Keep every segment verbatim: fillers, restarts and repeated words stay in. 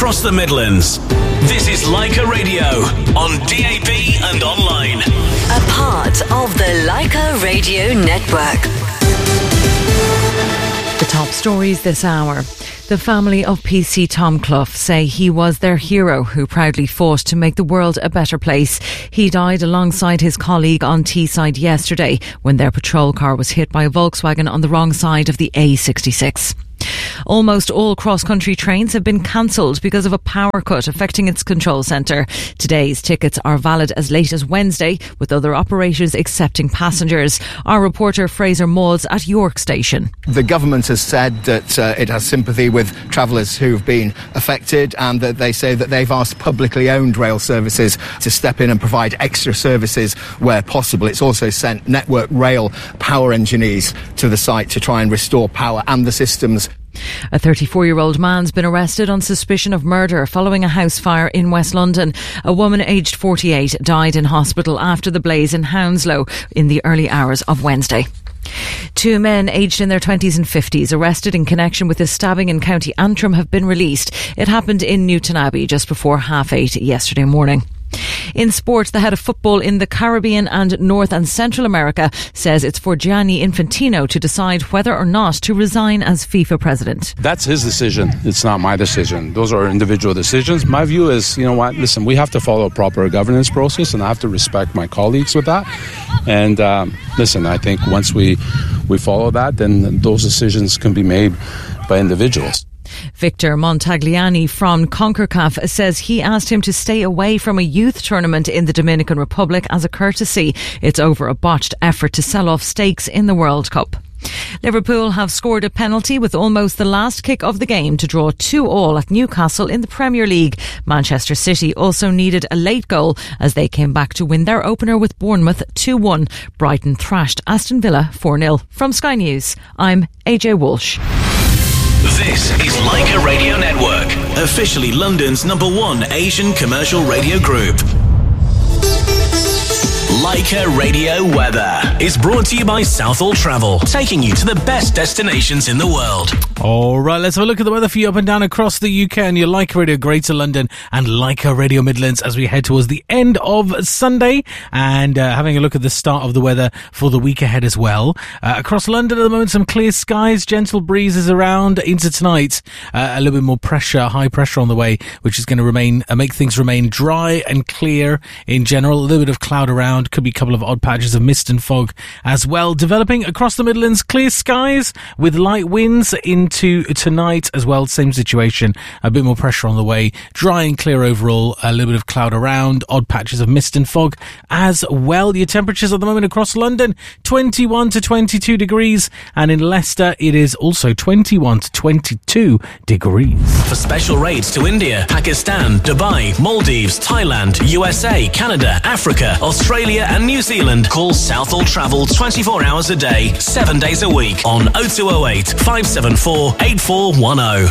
across the Midlands. This is Leica Radio on D A B and online. A part of the Leica Radio Network. The top stories this hour. The family of P C Tom Clough say he was their hero who proudly fought to make the world a better place. He died alongside his colleague on Teesside yesterday when their patrol car was hit by a Volkswagen on the wrong side of the A sixty-six. Almost all cross-country trains have been cancelled because of a power cut affecting its control centre. Today's tickets are valid as late as Wednesday, with other operators accepting passengers. Our reporter Fraser Mauls at York Station. The government has said that uh, it has sympathy with travellers who've been affected, and that they say that they've asked publicly owned rail services to step in and provide extra services where possible. It's also sent Network Rail power engineers to the site to try and restore power and the systems. A thirty-four-year-old man's been arrested on suspicion of murder following a house fire in West London. A woman aged forty-eight died in hospital after the blaze in Hounslow in the early hours of Wednesday. Two men aged in their twenties and fifties arrested in connection with a stabbing in County Antrim have been released. It happened in Newton Abbey just before half eight yesterday morning. In sport, the head of football in the Caribbean and North and Central America says it's for Gianni Infantino to decide whether or not to resign as FIFA president. That's his decision. It's not my decision. Those are individual decisions. My view is, you know what, listen, we have to follow a proper governance process, and I have to respect my colleagues with that. And um, listen, I think once we, we follow that, then those decisions can be made by individuals. Victor Montagliani from CONCACAF says he asked him to stay away from a youth tournament in the Dominican Republic as a courtesy. It's over a botched effort to sell off stakes in the World Cup. Liverpool have scored a penalty with almost the last kick of the game to draw two all at Newcastle in the Premier League. Manchester City also needed a late goal as they came back to win their opener with Bournemouth two one. Brighton thrashed Aston Villa four nil. From Sky News, I'm A J Walsh. This is Leica Radio Network, officially London's number one Asian commercial radio group. Leica Radio Weather is brought to you by Southall Travel, taking you to the best destinations in the world. All right, let's have a look at the weather for you up and down across the U K and your Leica Radio Greater London and Leica Radio Midlands as we head towards the end of Sunday, and uh, having a look at the start of the weather for the week ahead as well. Uh, across London at the moment, some clear skies, gentle breezes around into tonight. Uh, a little bit more pressure, high pressure on the way, which is going to remain uh, make things remain dry and clear in general. A little bit of cloud around. Could be a couple of odd patches of mist and fog as well. Developing across the Midlands, clear skies with light winds into tonight as well. Same situation, a bit more pressure on the way. Dry and clear overall, a little bit of cloud around, odd patches of mist and fog as well. Your temperatures at the moment across London, twenty-one to twenty-two degrees, and in Leicester it is also twenty-one to twenty-two degrees. For special rates to India, Pakistan, Dubai, Maldives, Thailand, U S A, Canada, Africa, Australia and New Zealand, call Southall Travel twenty-four hours a day, seven days a week on oh two oh eight, five seven four, eight four one oh.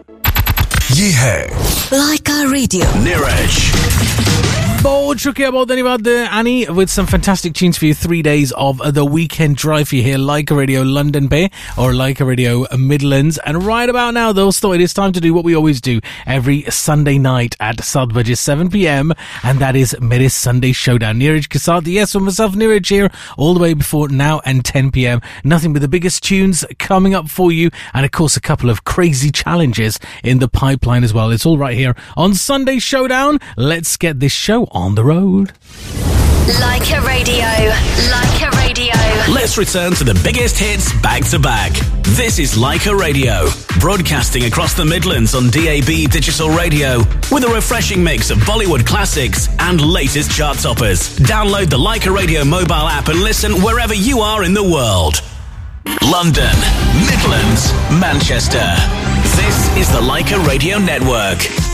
ये है Leica Radio. Niraj. बहुत शुक्रिया बहुत धन्यवाद Annie with some fantastic tunes for you. Three days of the weekend drive for you here, Leica Radio London Bay or Leica Radio Midlands. And right about now, though, so it is time to do what we always do every Sunday night at Sadbajis seven p.m. and that is Mere Sunday Showdown. Niraj Kasad, yes, for myself, Niraj here, all the way before now and ten p.m. Nothing but the biggest tunes coming up for you, and of course a couple of crazy challenges in the pipeline as well. It's all right here on Sunday Showdown. Let's get this show on the road. Leica Radio. Leica Radio. Let's return to the biggest hits back to back. This is Leica Radio, broadcasting across the Midlands on D A B Digital Radio with a refreshing mix of Bollywood classics and latest chart toppers. Download the Leica Radio mobile app and listen wherever you are in the world. London, Midlands, Manchester. This is the Leica Radio Network.